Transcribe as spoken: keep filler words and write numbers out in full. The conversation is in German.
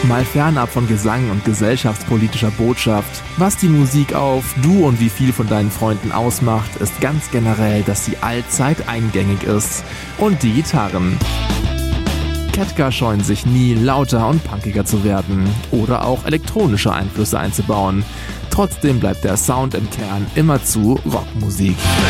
Mal fernab von Gesang und gesellschaftspolitischer Botschaft. Was die Musik auf Du und wie viel von deinen Freunden ausmacht, ist ganz generell, dass sie allzeit eingängig ist. Und die Gitarren. Ketka scheuen sich nie, lauter und punkiger zu werden oder auch elektronische Einflüsse einzubauen. Trotzdem bleibt der Sound im Kern immerzu Rockmusik.